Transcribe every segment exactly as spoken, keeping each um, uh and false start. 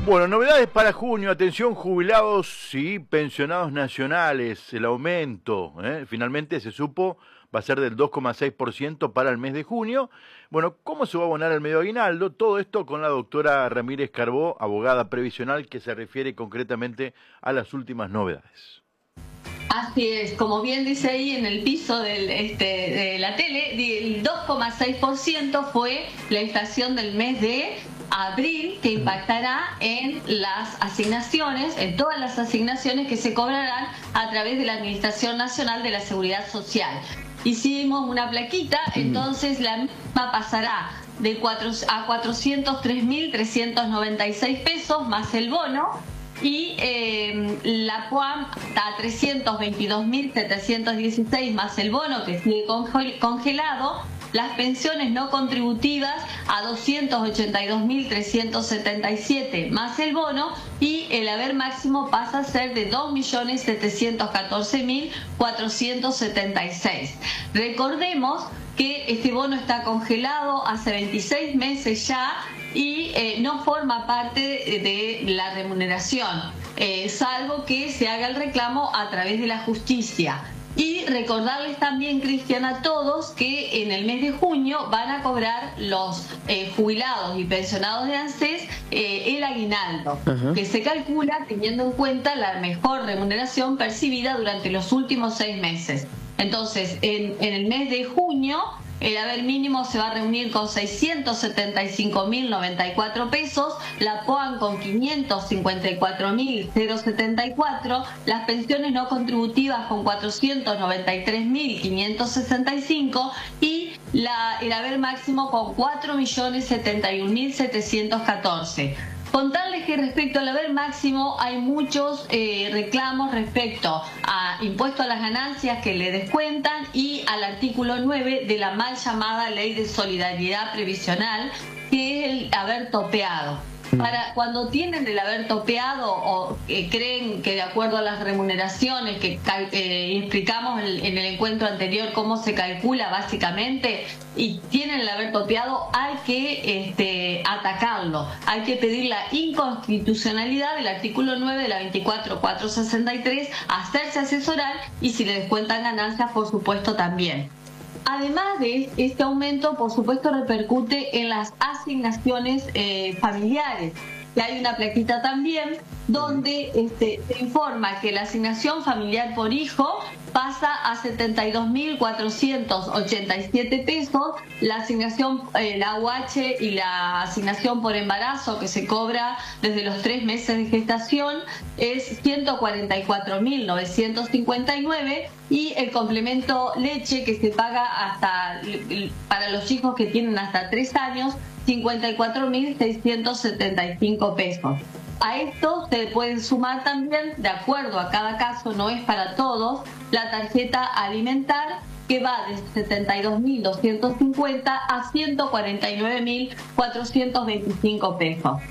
Bueno, novedades para junio. Atención, jubilados y pensionados nacionales. El aumento, ¿eh? finalmente se supo, va a ser del dos coma seis por ciento para el mes de junio. Bueno, ¿cómo se va a abonar el medio aguinaldo? Todo esto con la doctora Ramírez Carbó, abogada previsional, que se refiere concretamente a las últimas novedades. Así es, como bien dice ahí en el piso del, este, de la tele, el dos coma seis por ciento fue la inflación del mes de abril, que impactará en las asignaciones, en todas las asignaciones que se cobrarán a través de la Administración Nacional de la Seguridad Social. Hicimos una plaquita, entonces la misma pasará de cuatro a cuatrocientos tres mil trescientos noventa y seis pesos más el bono, y eh, la P U A M a trescientos veintidós mil setecientos dieciséis más el bono, que sigue congelado. Las pensiones no contributivas a doscientos ochenta y dos mil trescientos setenta y siete más el bono, y el haber máximo pasa a ser de dos millones setecientos catorce mil cuatrocientos setenta y seis. Recordemos que este bono está congelado hace veintiséis meses ya y eh, no forma parte de la remuneración, eh, salvo que se haga el reclamo a través de la justicia. Y recordarles también, Cristian, a todos que en el mes de junio van a cobrar los eh, jubilados y pensionados de ANSES eh, el aguinaldo, uh-huh. que se calcula teniendo en cuenta la mejor remuneración percibida durante los últimos seis meses. Entonces, en, en el mes de junio, el haber mínimo se va a reunir con seiscientos setenta y cinco mil noventa y cuatro pesos, la P O A M con quinientos cincuenta y cuatro mil setenta y cuatro, las pensiones no contributivas con cuatrocientos noventa y tres mil quinientos sesenta y cinco y la, el haber máximo con cuatro millones setenta y un mil setecientos catorce. Contarles que respecto al haber máximo hay muchos eh, reclamos respecto a impuesto a las ganancias que le descuentan y al artículo nueve de la mal llamada Ley de Solidaridad Previsional, que es el haber topeado. Para cuando tienen el haber topeado o eh, creen que de acuerdo a las remuneraciones que eh, explicamos en, en el encuentro anterior cómo se calcula básicamente, y tienen el haber topeado, hay que este, atacarlo, hay que pedir la inconstitucionalidad del artículo nueve de la veinticuatro mil cuatrocientos sesenta y tres, hacerse asesorar y si le descuentan ganancias, por supuesto, también. Además de este aumento, por supuesto, repercute en las asignaciones eh, familiares. Y hay una plaquita también donde este, se informa que la asignación familiar por hijo pasa a setenta y dos mil cuatrocientos ochenta y siete pesos, la asignación, eh, la U H y la asignación por embarazo que se cobra desde los tres meses de gestación es ciento cuarenta y cuatro mil novecientos cincuenta y nueve, y el complemento leche que se paga hasta para los hijos que tienen hasta tres años, cincuenta y cuatro mil seiscientos setenta y cinco pesos. A esto se puede sumar también, de acuerdo a cada caso, no es para todos, la tarjeta alimentar, que va de setenta y dos mil doscientos cincuenta a ciento cuarenta y nueve mil cuatrocientos veinticinco pesos.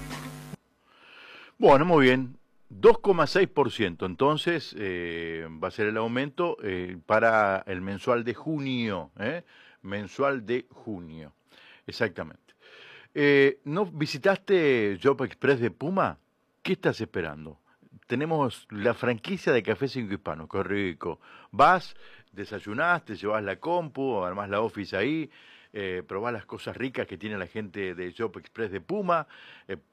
Bueno, muy bien. dos coma seis por ciento entonces eh, va a ser el aumento eh, para el mensual de junio, ¿eh? mensual de junio, exactamente. Eh, ¿No visitaste Job Express de Puma? ¿Qué estás esperando? Tenemos la franquicia de Café Cinco Hispanos, qué rico. Vas, desayunás, te llevas la compu, armás la office ahí, eh, probás las cosas ricas que tiene la gente de Job Express de Puma, eh,